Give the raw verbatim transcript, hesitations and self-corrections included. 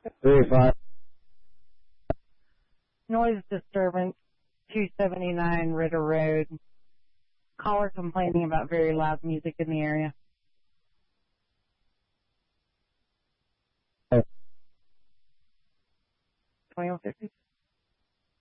Three five. Noise disturbance, two seventy-nine Ritter Road. Caller complaining about very loud music in the area. twenty-one fifty.